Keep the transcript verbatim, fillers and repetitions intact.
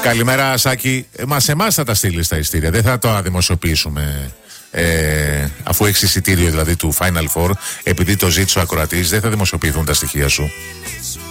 Καλημέρα, Σάκη. Ε, μα σε εμάς θα τα στείλεις τα ειστήρια. Δεν θα το δημοσιοποιήσουμε. Ε, αφού έχεις εισιτήριο δηλαδή του Final Four, επειδή το ζήτησε ο ακροατής, δεν θα δημοσιοποιηθούν τα στοιχεία σου.